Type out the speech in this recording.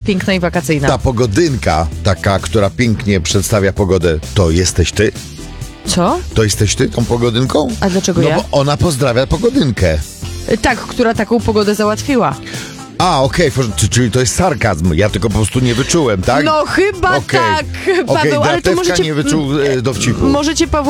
piękna i wakacyjna. Ta pogodynka, taka, która pięknie przedstawia pogodę, to jesteś ty? Co? To jesteś ty tą pogodynką? A dlaczego no ja? Bo ona pozdrawia pogodynkę. Tak, która taką pogodę załatwiła. A, okej, czyli to jest sarkazm. Ja tylko po prostu nie wyczułem, tak? No chyba Okej. tak, Okej, Paweł, ale to Dratewka możecie... nie wyczuł dowcipu. Możecie, Paweł,